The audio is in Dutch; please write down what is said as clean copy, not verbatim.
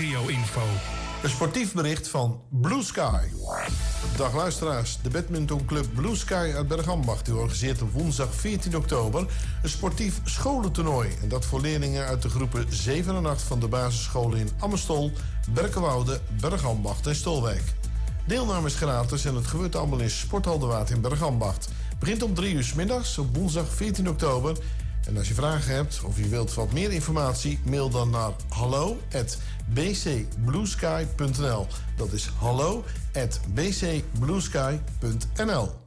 regio-info. Een sportief bericht van Blue Sky. Dag luisteraars, de badmintonclub Blue Sky uit Bergambacht die organiseert op woensdag 14 oktober een sportief scholentoernooi. En dat voor leerlingen uit de groepen 7 en 8 van de basisscholen in Amersfoort, Berkenwoude, Bergambacht en Stolwijk. Deelname is gratis en het gebeurt allemaal in Sporthal de Waard in Bergambacht. Begint om 3 uur 's middags op woensdag 14 oktober. En als je vragen hebt of je wilt wat meer informatie, mail dan naar hallo@bcbluesky.nl. Dat is hallo@bcbluesky.nl.